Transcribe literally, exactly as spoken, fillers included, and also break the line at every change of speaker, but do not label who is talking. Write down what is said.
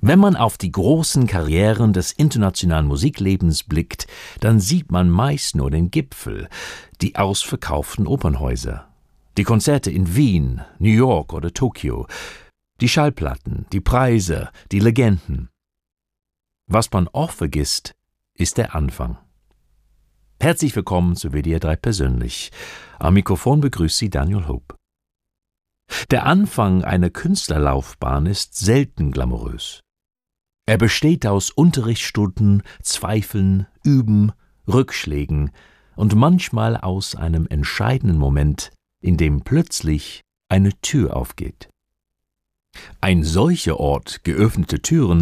Wenn man auf die großen Karrieren des internationalen Musiklebens blickt, dann sieht man meist nur den Gipfel, die ausverkauften Opernhäuser, die Konzerte in Wien, New York oder Tokio, die Schallplatten, die Preise, die Legenden. Was man auch vergisst, ist der Anfang. Herzlich willkommen zu W D R drei persönlich. Am Mikrofon begrüßt Sie Daniel Hope. Der Anfang einer Künstlerlaufbahn ist selten glamourös. Er besteht aus Unterrichtsstunden, Zweifeln, Üben, Rückschlägen und manchmal aus einem entscheidenden Moment, in dem plötzlich eine Tür aufgeht. Ein solcher Ort, geöffnete Türen,